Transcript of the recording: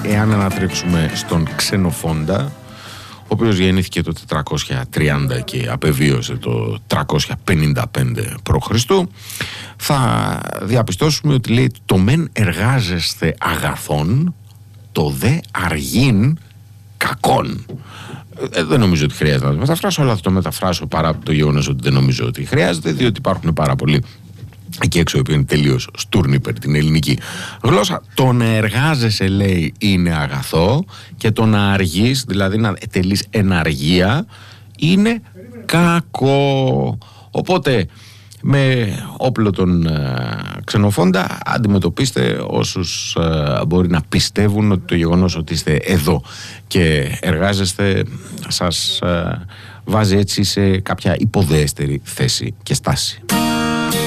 εάν ανατρέξουμε στον Ξενοφόντα, ο οποίος γεννήθηκε το 430 και απεβίωσε το 355 π.Χ., θα διαπιστώσουμε ότι λέει το μεν εργάζεστε αγαθών, το δε αργήν κακών. Δεν νομίζω ότι χρειάζεται να το μεταφράσω, αλλά θα το μεταφράσω παρά από το γεγονός ότι δεν νομίζω ότι χρειάζεται, διότι υπάρχουν πάρα πολλοί εκεί έξω που είναι τελείως στούρνοι υπέρ την ελληνική γλώσσα. Το να εργάζεσαι, λέει, είναι αγαθό, και το να αργείς, δηλαδή να τελείς εναργία, είναι κακό. Οπότε με όπλο τον Ξενοφόντα αντιμετωπίστε όσους μπορεί να πιστεύουν ότι το γεγονός ότι είστε εδώ και εργάζεστε σας βάζει έτσι σε κάποια υποδέστερη θέση και στάση.